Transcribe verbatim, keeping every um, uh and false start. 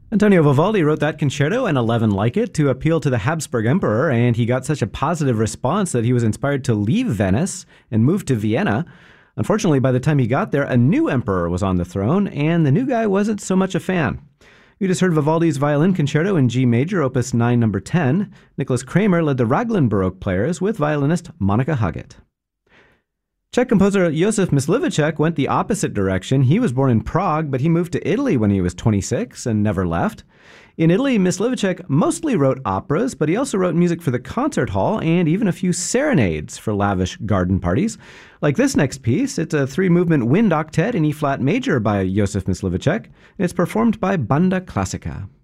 Antonio Vivaldi wrote that concerto and eleven like it to appeal to the Habsburg Emperor, and he got such a positive response that he was inspired to leave Venice and move to Vienna. Unfortunately, by the time he got there, a new emperor was on the throne, and the new guy wasn't so much a fan. You just heard Vivaldi's Violin Concerto in G major, opus nine, number ten. Nicholas Kramer led the Raglan Baroque players with violinist Monika Huggett. Czech composer Josef Mysliveček went the opposite direction. He was born in Prague, but he moved to Italy when he was twenty-six and never left. In Italy, Mysliveček mostly wrote operas, but he also wrote music for the concert hall and even a few serenades for lavish garden parties. Like this next piece, it's a three-movement wind octet in E-flat major by Josef Mysliveček, and it's performed by Banda Classica.